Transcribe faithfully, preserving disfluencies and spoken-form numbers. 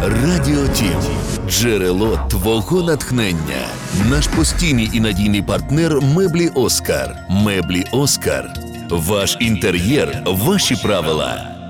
Радіотім. Джерело твого натхнення. Наш постійний і надійний партнер меблі Оскар. Меблі Оскар. Ваш інтер'єр, ваші правила.